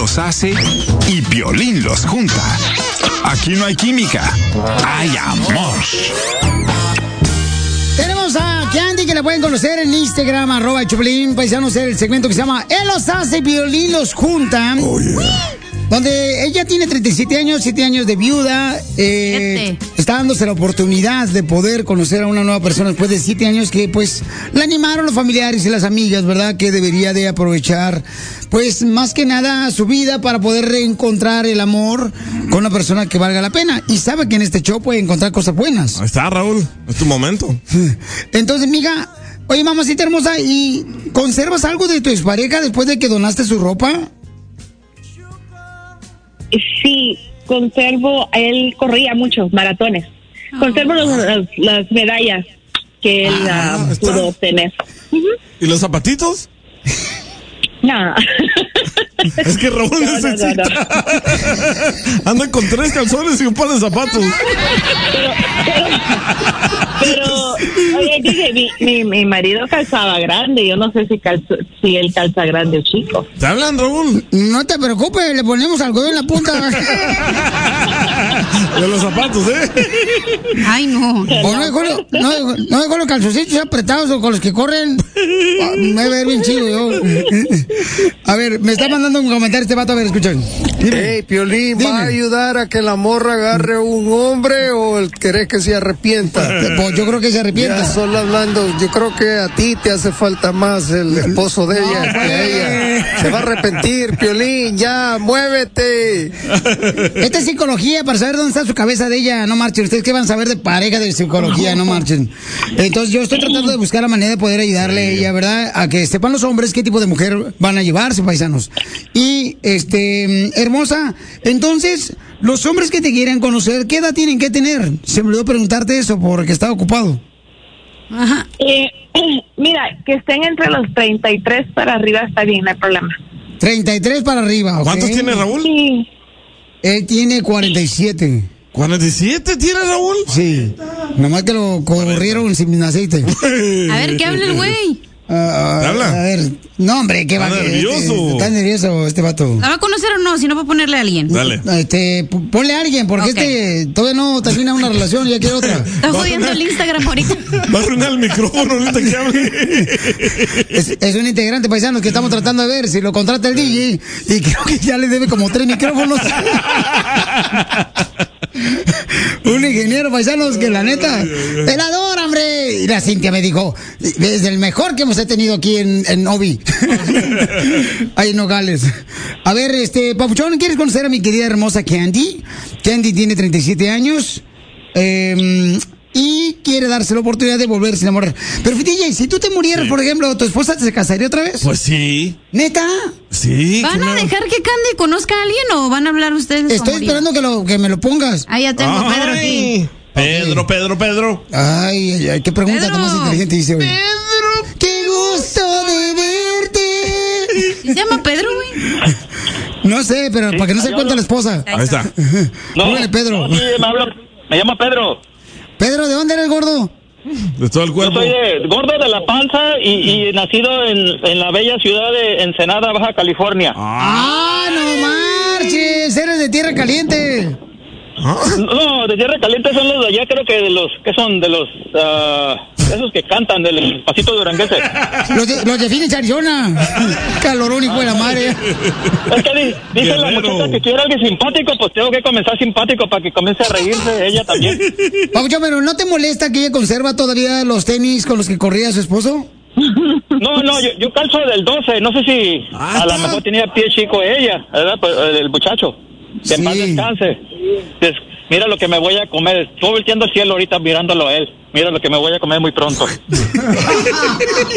los hace y Piolín los junta. Aquí no hay química, hay amor. Tenemos a Candy, que la pueden conocer en Instagram, @Choplin, paisanos, el segmento que se llama Él los hace y Piolín los junta. Oh, yeah. Donde ella tiene 37 años, 7 años de viuda. Está dándose la oportunidad de poder conocer a una nueva persona después de 7 años que, pues, la animaron los familiares y las amigas, ¿verdad? Que debería de aprovechar, pues, más que nada su vida para poder reencontrar el amor con una persona que valga la pena. Y sabe que en este show puede encontrar cosas buenas. Ahí está, Raúl. Es tu momento. Entonces, mija, oye, mamacita hermosa, ¿y conservas algo de tu expareja después de que donaste su ropa? Sí, conservo, él corría muchos maratones. Conservo las medallas que él pudo obtener. ¿Y los zapatitos? No. Es que Raúl necesita. No. Anda con 3 calzones y un par de zapatos. Pero oye, dije, mi marido calzaba grande. Yo no sé si él calza grande o chico. ¿Te hablan, Raúl? No te preocupes, le ponemos algodón en la punta. De los zapatos, Ay, no. O no con los calzoncitos apretados o con los que corren. Me va a ver bien chido yo. A ver, me está mandando un comentario este vato, a ver, escuchen. Hey, Piolín, dime. ¿Va a ayudar a que la morra agarre un hombre o querés que se arrepienta? Pues yo creo que se arrepienta. Ya solo hablando, yo creo que a ti te hace falta más el esposo de ella que a ella. Se va a arrepentir, Piolín, ya, muévete. Esta es psicología para saber dónde está su cabeza de ella, no marchen. Ustedes que van a saber de pareja de psicología, no marchen. Entonces yo estoy tratando de buscar la manera de poder ayudarle a ella, ¿verdad? A que sepan los hombres qué tipo de mujer van a llevarse, paisanos. Y, hermosa, entonces, los hombres que te quieran conocer, ¿qué edad tienen que tener? Se me olvidó preguntarte eso porque estaba ocupado. Ajá. Mira, que estén entre los 33 para arriba está bien, no hay problema. 33 para arriba, ¿ok? ¿Cuántos tiene Raúl? Sí. Él tiene 47. ¿47 tiene Raúl? Sí. Nomás que lo corrieron sin aceite. A ver, ¿qué habla el güey? ¿Habla? A ver, no, hombre, ¿qué va? Está nervioso. Está nervioso este vato. ¿La va a conocer o no? Si no, va a ponerle a alguien. Dale. Ponle a alguien, porque todavía no termina una relación y ya quiere otra. Está jodiendo el Instagram ahorita. Va a arruinar el micrófono ahorita que hable. Es un integrante, paisanos, que estamos tratando de ver si lo contrata el DJ y creo que ya le debe como 3 micrófonos. Un ingeniero, paisanos, que la neta te la adora, hombre. Y la Cintia me dijo, es el mejor que hemos tenido aquí en Obi. Ahí en Nogales. A ver, Papuchón, ¿quieres conocer a mi querida hermosa Candy? Candy tiene 37 años. Y quiere darse la oportunidad de volverse a enamorar. Pero, DJ, si tú te murieras, por ejemplo, ¿tu esposa se casaría otra vez? Pues sí. ¿Neta? Sí. ¿Van a dejar que Candy conozca a alguien o van a hablar ustedes? Estoy esperando que me lo pongas. Ah, ya tengo a Pedro aquí. Pedro. Ay, qué pregunta Pedro. tan más inteligente dice hoy. Pedro. ¡Qué gusto de verte! ¿Se llama Pedro, güey? No sé, pero para que no se cuente la esposa. Ahí está. Póngale, Pedro. No, sí, me llamo Pedro. Pedro, ¿de dónde eres, gordo? De todo el cuerpo. Yo soy gordo de La Panza y nacido en la bella ciudad de Ensenada, Baja California. ¡Ah, no marches! Eres de tierra caliente. No, de tierra caliente son los de allá, creo que de los, ¿qué son? De los, esos que cantan, del pasito duranguense. Los de Phoenix, Arizona. Calorón, hijo de la madre. Es que dice la muchacha que quiere alguien simpático, pues tengo que comenzar simpático para que comience a reírse ella también. Papuchón, pero ¿no te molesta que ella conserva todavía los tenis con los que corría su esposo? No, yo calzo del 12, no sé si a lo mejor tenía pie chico ella, ¿verdad? Pues, el muchacho. Que en paz descanse. Mira lo que me voy a comer. Estoy volteando el cielo ahorita mirándolo a él. Mira lo que me voy a comer muy pronto.